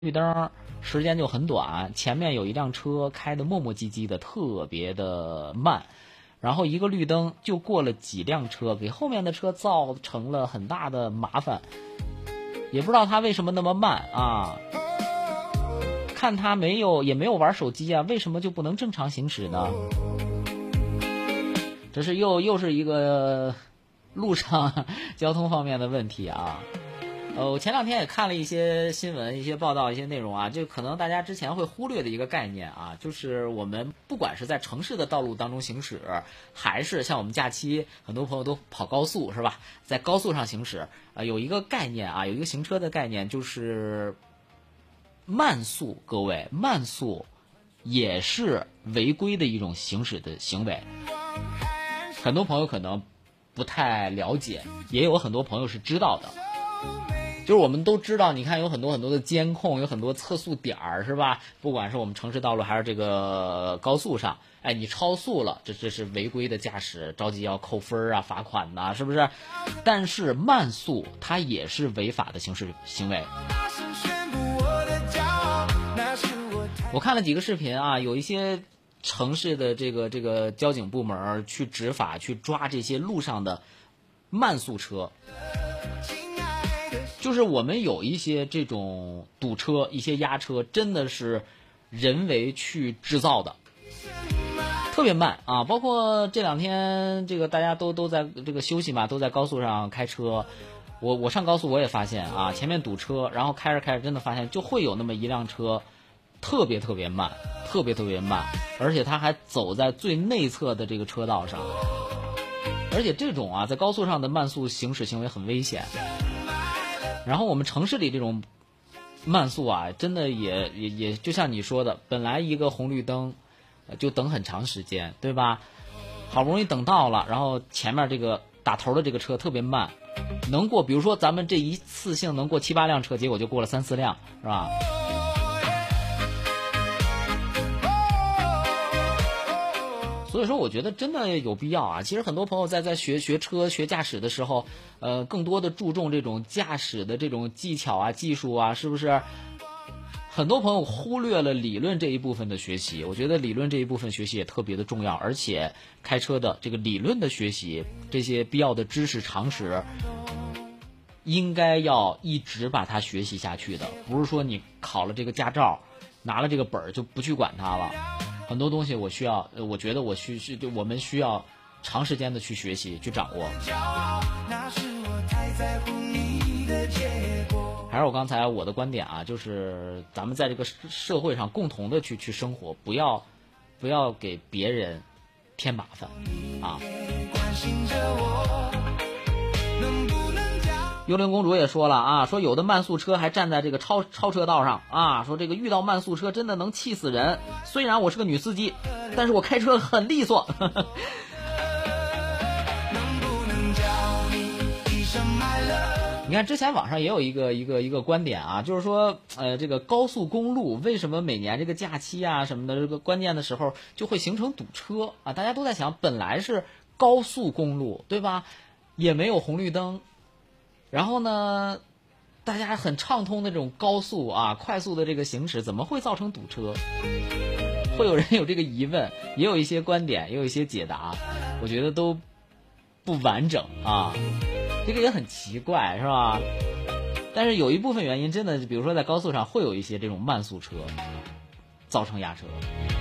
绿灯时间就很短，前面有一辆车开得磨磨唧唧的，特别的慢，然后一个绿灯就过了几辆车，给后面的车造成了很大的麻烦，也不知道他为什么那么慢啊。看他也没有玩手机啊，为什么就不能正常行驶呢？这是又是一个路上交通方面的问题啊。我前两天也看了一些新闻、一些报道、一些内容啊，就可能大家之前会忽略的一个概念啊，就是我们不管是在城市的道路当中行驶，还是像我们假期很多朋友都跑高速是吧，在高速上行驶，有一个概念啊，有一个行车的概念，就是慢速。各位，慢速也是违规的一种行驶的行为，很多朋友可能不太了解，也有很多朋友是知道的。就是我们都知道，你看有很多的监控，有很多测速点儿，是吧？不管是我们城市道路还是这个高速上，哎，你超速了，这是违规的驾驶，着急要扣分啊、罚款呐，是不是？但是慢速它也是违法的行驶行为。我看了几个视频啊，有一些城市的这个交警部门去执法，去抓这些路上的慢速车。就是我们有一些这种堵车、一些压车，真的是人为去制造的，特别慢啊！包括这两天，这个大家都在这个休息嘛，都在高速上开车。我上高速我也发现啊，前面堵车，然后开着真的发现就会有那么一辆车，特别慢，特别慢，而且它还走在最内侧的这个车道上，而且这种啊，在高速上的慢速行驶行为很危险。然后我们城市里这种慢速啊，真的也就像你说的，本来一个红绿灯就等很长时间，对吧？好不容易等到了，然后前面这个打头的这个车特别慢，能过，比如说咱们这一次性能过7、8辆车，结果就过了3、4辆，是吧？所以说我觉得真的有必要啊。其实很多朋友在学车学驾驶的时候，更多的注重这种驾驶的这种技巧啊、技术啊，是不是？很多朋友忽略了理论这一部分的学习，我觉得理论这一部分学习也特别的重要，而且开车的这个理论的学习，这些必要的知识常识，应该要一直把它学习下去的，不是说你考了这个驾照，拿了这个本儿就不去管它了。很多东西我觉得我们需要长时间的去学习去掌握。还是我刚才我的观点啊，就是咱们在这个社会上共同的去生活，不要给别人添麻烦啊。幽灵公主也说了啊，说有的慢速车还站在这个超车道上啊，说这个遇到慢速车真的能气死人。虽然我是个女司机，但是我开车很利索。你看之前网上也有一个观点啊，就是说这个高速公路为什么每年这个假期啊什么的这个关键的时候就会形成堵车啊？大家都在想，本来是高速公路对吧，也没有红绿灯。然后呢，大家很畅通的这种高速啊、快速的这个行驶，怎么会造成堵车？会有人有这个疑问，也有一些观点，也有一些解答，我觉得都不完整啊，这个也很奇怪，是吧？但是有一部分原因真的，比如说在高速上会有一些这种慢速车造成压车。